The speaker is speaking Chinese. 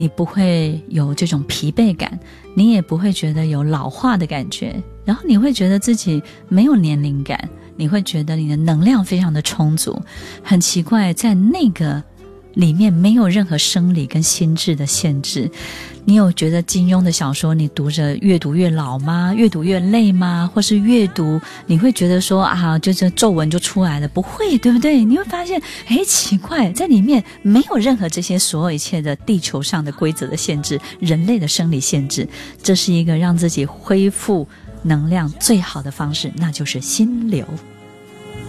你不会有这种疲惫感，你也不会觉得有老化的感觉，然后你会觉得自己没有年龄感，你会觉得你的能量非常的充足。很奇怪，在那个里面没有任何生理跟心智的限制。你有觉得金庸的小说你读着越读越老吗？越读越累吗？或是越读你会觉得说啊，就是皱纹就出来了？不会，对不对？你会发现奇怪，在里面没有任何这些所有一切的地球上的规则的限制，人类的生理限制。这是一个让自己恢复能量最好的方式，那就是心流。